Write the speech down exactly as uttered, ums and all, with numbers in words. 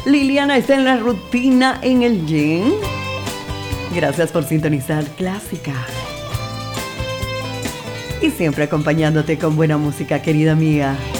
Liliana está en la rutina en el gym. Gracias por sintonizar Clásica. Y siempre acompañándote con buena música, querida amiga.